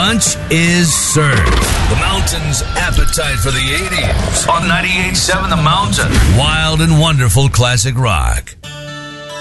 Lunch is served. The Mountain's appetite for the 80s. On 98.7 The Mountain. Wild and wonderful classic rock.